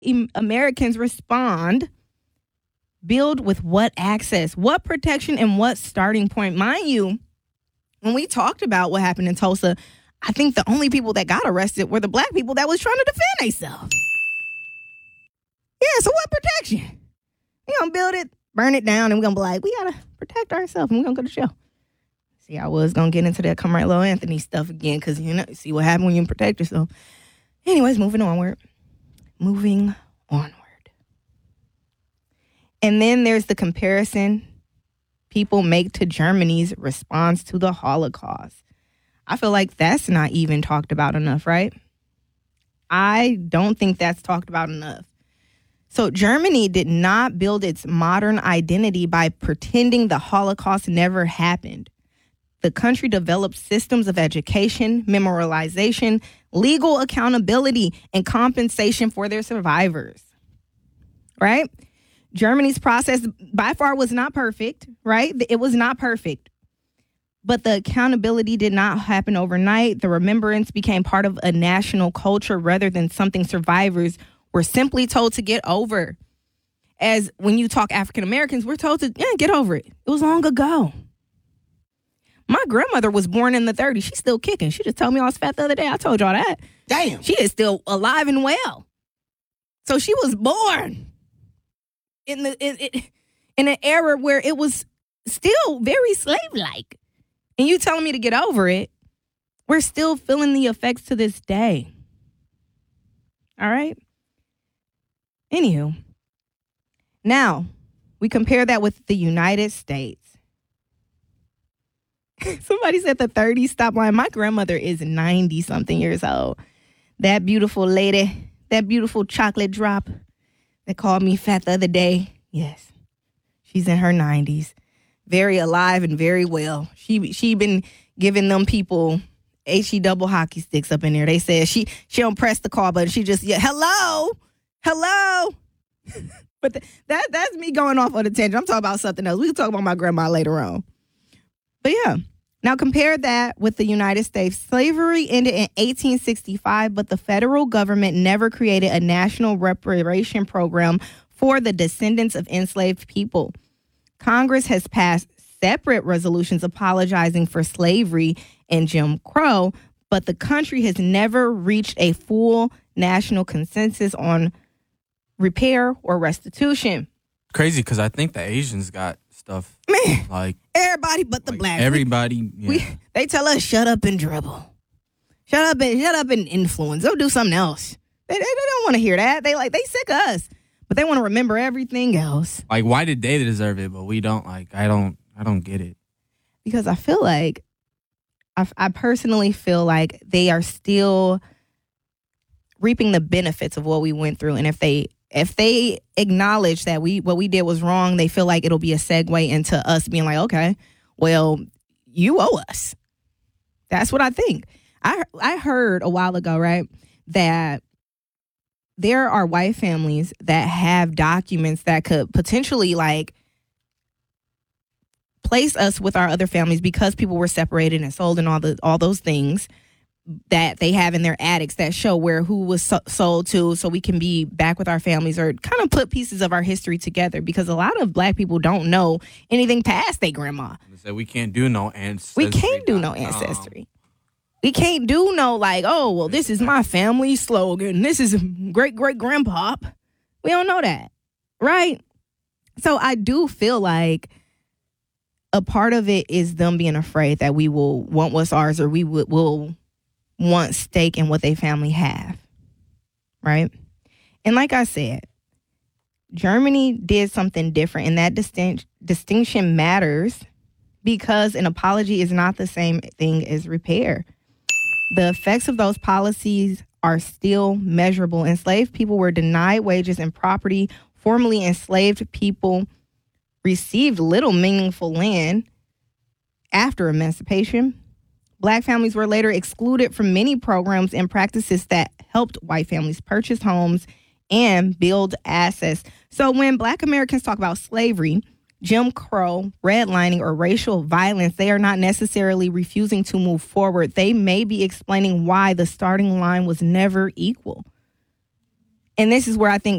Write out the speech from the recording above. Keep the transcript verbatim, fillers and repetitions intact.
em- Americans respond? Build with what access, what protection, and what starting point? Mind you, when we talked about what happened in Tulsa, I think the only people that got arrested were the black people that was trying to defend themselves. Yeah, so what protection? We're going to build it, burn it down, and we're going to be like, we got to protect ourselves, and we're going to go to jail. See, I was going to get into that Carmelo Anthony stuff again because, you know, see what happened when you protect yourself. Anyways, moving onward. Moving onward. And then there's the comparison people make to Germany's response to the Holocaust. I feel like that's not even talked about enough, right? I don't think that's talked about enough. So Germany did not build its modern identity by pretending the Holocaust never happened. The country developed systems of education, memorialization, legal accountability, and compensation for their survivors, right? Germany's process by far was not perfect, right? It was not perfect. But the accountability did not happen overnight. The remembrance became part of a national culture rather than something survivors were simply told to get over. As when you talk African Americans, we're told to, yeah, get over it. It was long ago. My grandmother was born in the thirties. She's still kicking. She just told me I was fat the other day. I told y'all that. Damn. She is still alive and well. So she was born in the in, in, in an era where it was still very slave-like. And you telling me to get over it, we're still feeling the effects to this day. All right? Anywho, now we compare that with the United States. Somebody said the thirties stop line. My grandmother is ninety-something years old. That beautiful lady, that beautiful chocolate drop that called me fat the other day. Yes, she's in her nineties. Very alive and very well. She she been giving them people H E double hockey sticks up in there. They said she she don't press the call button. She just, yeah, hello, hello. But the, that that's me going off on a tangent. I'm talking about something else. We can talk about my grandma later on. But yeah, now compare that with the United States. Slavery ended in eighteen sixty-five, but the federal government never created a national reparation program for the descendants of enslaved people. Congress has passed separate resolutions apologizing for slavery and Jim Crow, but the country has never reached a full national consensus on repair or restitution. Crazy, because I think the Asians got stuff. Man, like everybody but the like blacks. Everybody. We, Yeah. we, they tell us shut up and dribble. Shut up and shut up and influence. Go do something else. They, they, they don't want to hear that. They like they sick of us, but they want to remember everything else. Like, why did they deserve it, but we don't? Like, I don't. I don't get it. Because I feel like, I, I personally feel like they are still reaping the benefits of what we went through, and if they if they acknowledge that we what we did was wrong, they feel like it'll be a segue into us being like, okay, well, you owe us. That's what I think. I I heard a while ago, right, that there are white families that have documents that could potentially like place us with our other families because people were separated and sold and all the all those things that they have in their attics that show where who was so- sold to, so we can be back with our families or kind of put pieces of our history together, because a lot of black people don't know anything past their grandma. So we can't do no ancestry. We can't do no ancestry. We can't do no like, oh, well, this is my family slogan. This is great great grandpa. We don't know that, right? So I do feel like a part of it is them being afraid that we will want what's ours, or we will, will want stake in what they family have, right? And like I said, Germany did something different, and that distinct, distinction matters because an apology is not the same thing as repair. The effects of those policies are still measurable. Enslaved people were denied wages and property. Formerly enslaved people received little meaningful land after emancipation. Black families were later excluded from many programs and practices that helped white families purchase homes and build assets. So when Black Americans talk about slavery, Jim Crow, redlining, or racial violence, they are not necessarily refusing to move forward. They may be explaining why the starting line was never equal. And this is where I think